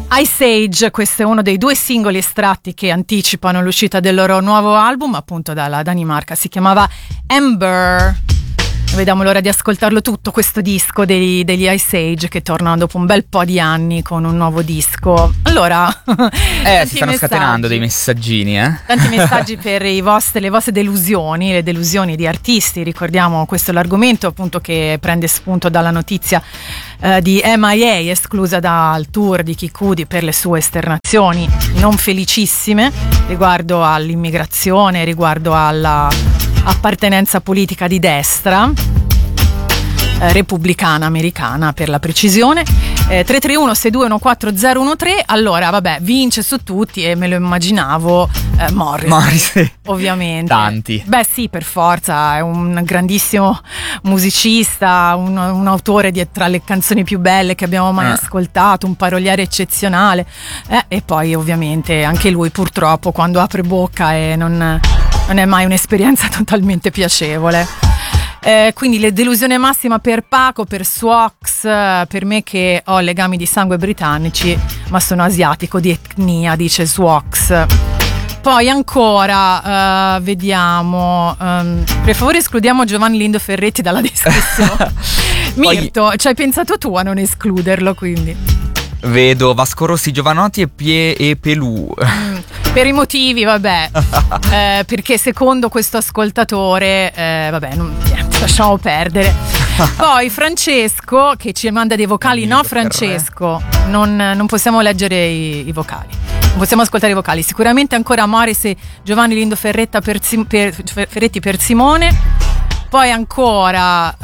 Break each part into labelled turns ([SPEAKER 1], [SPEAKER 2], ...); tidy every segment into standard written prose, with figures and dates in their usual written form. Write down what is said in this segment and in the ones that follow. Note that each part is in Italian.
[SPEAKER 1] Ice Age, questo è uno dei 2 singoli estratti che anticipano l'uscita del loro nuovo album, appunto dalla Danimarca, si chiamava Ember. Vediamo l'ora di ascoltarlo tutto, questo disco degli Ice Age, che tornano dopo un bel po' di anni con un nuovo disco. Allora,
[SPEAKER 2] si stanno scatenando dei messaggini,
[SPEAKER 1] tanti messaggi per le vostre delusioni, le delusioni di artisti. Ricordiamo, questo è l'argomento appunto che prende spunto dalla notizia di MIA, esclusa dal tour di Kikudi per le sue esternazioni non felicissime riguardo all'immigrazione, riguardo alla appartenenza politica di destra, repubblicana americana per la precisione. 331-6214013. Allora vabbè, vince su tutti, e me lo immaginavo, Morrissey, ovviamente.
[SPEAKER 2] Tanti.
[SPEAKER 1] Beh sì, per forza, è un grandissimo musicista, un autore tra le canzoni più belle che abbiamo mai ascoltato, un paroliere eccezionale, e poi ovviamente anche lui purtroppo quando apre bocca non è mai un'esperienza totalmente piacevole. Quindi le delusione massima per Paco, per Swax, per me che ho legami di sangue britannici ma sono asiatico di etnia, dice Swax. Poi ancora vediamo, per favore escludiamo Giovanni Lindo Ferretti dalla discussione. Mirto, ci hai pensato tu a non escluderlo, quindi
[SPEAKER 2] vedo Vasco Rossi, Giovanotti e Pelù.
[SPEAKER 1] Per i motivi, vabbè, perché secondo questo ascoltatore, niente, lasciamo perdere. Poi Francesco che ci manda dei vocali. No, Francesco, non possiamo leggere i vocali, non possiamo ascoltare i vocali. Sicuramente ancora Morris e Giovanni Lindo Ferretti per Simone. Poi ancora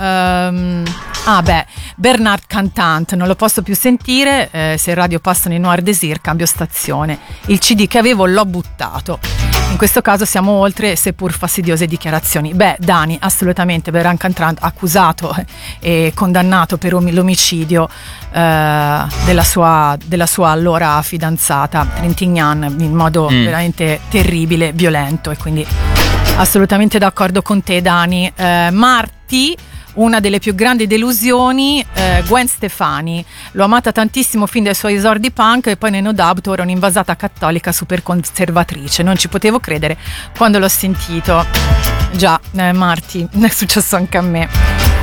[SPEAKER 1] Bernard Cantant, non lo posso più sentire, se in radio passano i Noir Désir cambio stazione, il CD che avevo l'ho buttato. In questo caso siamo oltre, seppur fastidiose dichiarazioni. Dani, assolutamente, Bernard Cantant accusato e condannato per l'omicidio della sua allora fidanzata Trintignant in modo veramente terribile, violento, e quindi assolutamente d'accordo con te, Dani. Marti, una delle più grandi delusioni, Gwen Stefani. L'ho amata tantissimo fin dai suoi esordi punk, e poi nei No Doubt ora un'invasata cattolica super conservatrice. Non ci potevo credere quando l'ho sentito. Già, Marti, è successo anche a me.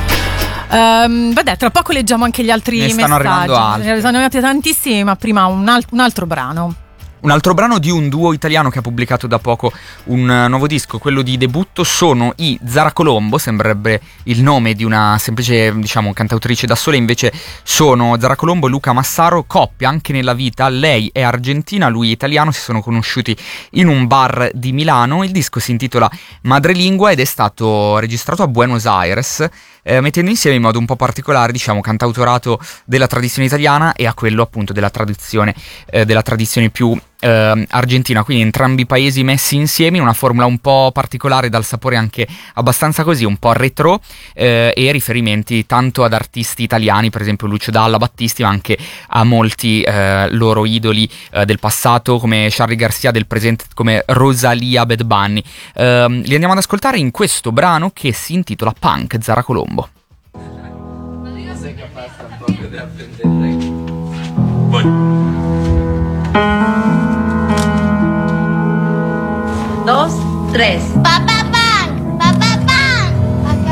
[SPEAKER 1] Tra poco leggiamo anche gli altri messaggi.
[SPEAKER 2] Stanno arrivando altri.
[SPEAKER 1] Ne sono arrivati tantissimi, ma prima un altro brano.
[SPEAKER 2] Un altro brano di un duo italiano che ha pubblicato da poco un nuovo disco, quello di debutto, sono i Zara Colombo. Sembrerebbe il nome di una semplice, cantautrice da sola, invece sono Zara Colombo e Luca Massaro, coppia anche nella vita. Lei è argentina, lui è italiano, si sono conosciuti in un bar di Milano. Il disco si intitola Madrelingua ed è stato registrato a Buenos Aires, mettendo insieme in modo un po' particolare, cantautorato della tradizione italiana e a quello appunto della tradizione più argentina, quindi entrambi i paesi messi insieme in una formula un po' particolare, dal sapore anche abbastanza così un po' retro, e riferimenti tanto ad artisti italiani, per esempio Lucio Dalla, Battisti, ma anche a molti loro idoli del passato come Charly Garcia, del presente come Rosalia, Bad Bunny. Li andiamo ad ascoltare in questo brano che si intitola Punk, Zara Colombo.
[SPEAKER 3] Dos, tres. Papá.